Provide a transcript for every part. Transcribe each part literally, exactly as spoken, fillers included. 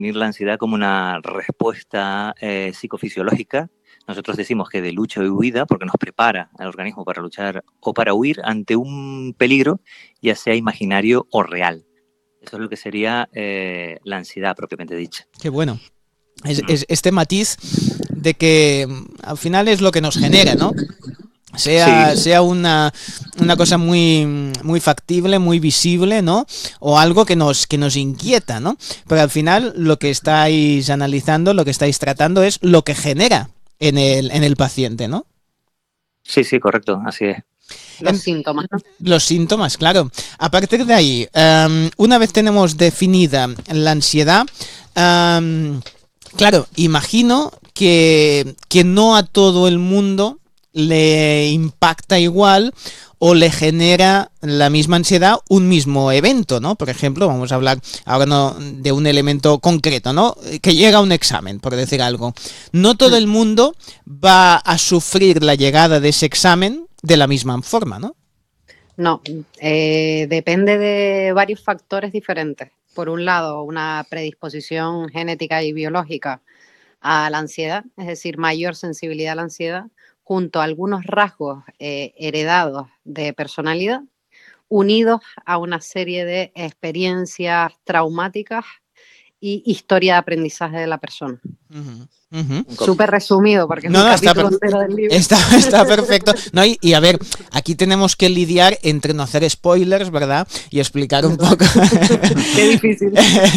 definir la ansiedad como una respuesta eh, psicofisiológica. Nosotros decimos que de lucha y huida, porque nos prepara al organismo para luchar o para huir ante un peligro, ya sea imaginario o real. Eso es lo que sería eh, la ansiedad propiamente dicha. Qué bueno. Es, es este matiz de que al final es lo que nos genera, ¿no? Sea, Sí. sea una, una cosa muy, muy factible, muy visible, ¿no? O algo que nos, que nos inquieta, ¿no? Pero al final lo que estáis analizando, lo que estáis tratando es lo que genera en el, en el paciente, ¿no? Sí, sí, correcto, así es. Los en, síntomas, ¿no? Los síntomas, claro. A partir de ahí, um, una vez tenemos definida la ansiedad, um, claro, imagino que, que no a todo el mundo le impacta igual o le genera la misma ansiedad un mismo evento, ¿no? Por ejemplo, vamos a hablar ahora no de un elemento concreto, ¿no? Que llega un examen, por decir algo. No todo el mundo va a sufrir la llegada de ese examen de la misma forma, ¿no? No, eh, depende de varios factores diferentes. Por un lado, una predisposición genética y biológica a la ansiedad, es decir, mayor sensibilidad a la ansiedad, junto a algunos rasgos eh, heredados de personalidad, unidos a una serie de experiencias traumáticas y historia de aprendizaje de la persona. Uh-huh. Uh-huh. Súper resumido, porque es no, un no, capítulo está, entero del libro. Está, está perfecto. No, y, y a ver, aquí tenemos que lidiar entre no hacer spoilers, ¿verdad? Y explicar un poco qué difícil.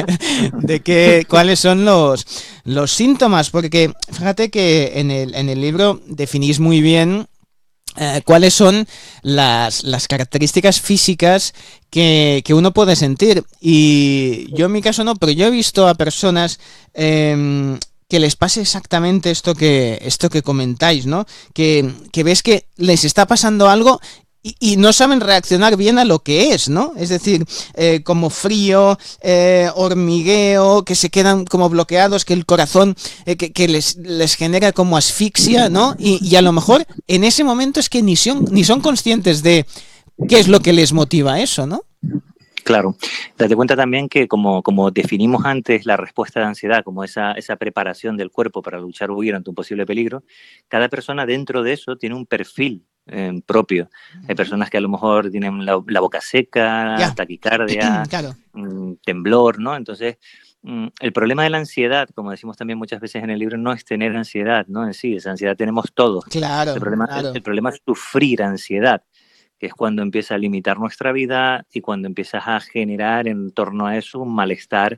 de qué, cuáles son los, los síntomas, porque fíjate que en el, en el libro definís muy bien Eh, cuáles son las, las características físicas que, que uno puede sentir. Y yo en mi caso no, pero yo he visto a personas eh, que les pase exactamente esto que, esto que comentáis, ¿no? Que, que ves que les está pasando algo y, y no saben reaccionar bien a lo que es, ¿no? Es decir, eh, como frío, eh, hormigueo, que se quedan como bloqueados, que el corazón eh, que, que les, les genera como asfixia, ¿no? Y, y a lo mejor en ese momento es que ni son, ni son conscientes de qué es lo que les motiva eso, ¿no? Claro. Date cuenta también que como, como definimos antes la respuesta de ansiedad como esa, esa preparación del cuerpo para luchar o huir ante un posible peligro, cada persona dentro de eso tiene un perfil eh, propio. Hay personas que a lo mejor tienen la, la boca seca, Ya. taquicardia, Claro. mmm, temblor, ¿no? Entonces, mmm, el problema de la ansiedad, como decimos también muchas veces en el libro, no es tener ansiedad, ¿no? En sí, esa ansiedad tenemos todos. Claro, el problema, claro. el, el problema es sufrir ansiedad, que es cuando empieza a limitar nuestra vida y cuando empiezas a generar en torno a eso un malestar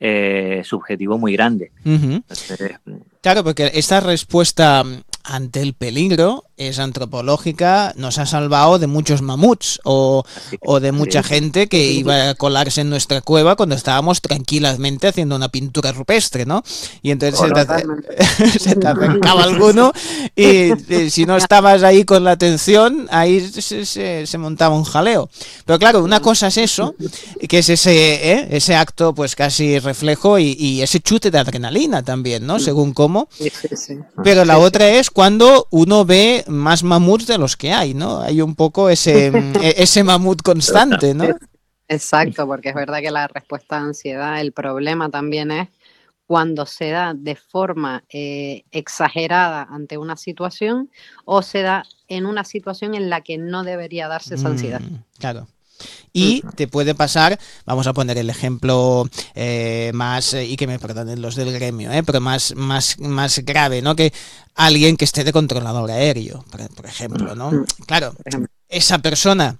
eh, subjetivo muy grande. Uh-huh. Entonces, claro, porque esta respuesta ante el peligro es antropológica, nos ha salvado de muchos mamuts o, o de mucha gente que iba a colarse en nuestra cueva cuando estábamos tranquilamente haciendo una pintura rupestre, ¿no? Y entonces se te, se te acercaba alguno y, y si no estabas ahí con la atención, ahí se, se, se montaba un jaleo. Pero claro, una cosa es eso, que es ese, ¿eh? ese acto pues casi reflejo y, y ese chute de adrenalina también, ¿no? Según cómo. Sí, sí, sí. Pero la sí, otra sí. es cuando uno ve más mamuts de los que hay, ¿no? Hay un poco ese, ese mamut constante, ¿no? Exacto, porque es verdad que la respuesta a ansiedad, el problema también es cuando se da de forma eh, exagerada ante una situación o se da en una situación en la que no debería darse esa ansiedad. Mm, claro. Y te puede pasar, vamos a poner el ejemplo eh, más, y que me perdonen los del gremio, eh, pero más, más, más grave, ¿no? Que alguien que esté de controlador aéreo, por, por ejemplo, ¿no? Claro, esa persona,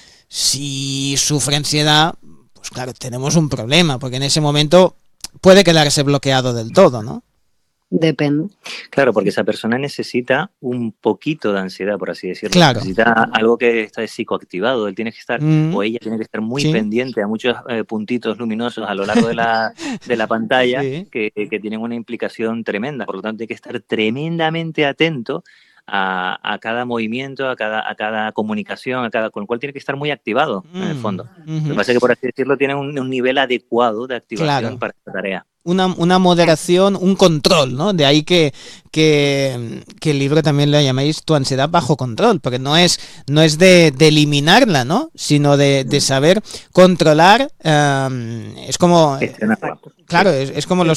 si sufre ansiedad, pues claro, tenemos un problema, porque en ese momento puede quedarse bloqueado del todo, ¿no? Depende. Claro, porque esa persona necesita un poquito de ansiedad, por así decirlo. Claro. Necesita algo que está psicoactivado. Él tiene que estar, mm. o ella tiene que estar muy sí. pendiente a muchos eh, puntitos luminosos a lo largo de la, de la pantalla sí. que, que tienen una implicación tremenda. Por lo tanto, hay que estar tremendamente atento a, a cada movimiento, a cada, a cada comunicación, a cada, con el cual tiene que estar muy activado, mm. en el fondo. Mm-hmm. Lo que pasa es que, por así decirlo, tiene un, un nivel adecuado de activación claro. para esta tarea. una, una moderación, un control, ¿no? De ahí que, que, que el libro también lo llamáis Tu ansiedad bajo control, porque no es, no es de, de eliminarla, ¿no? Sino de, de saber controlar. Um, es como... Gestionarla. Claro, es, es como los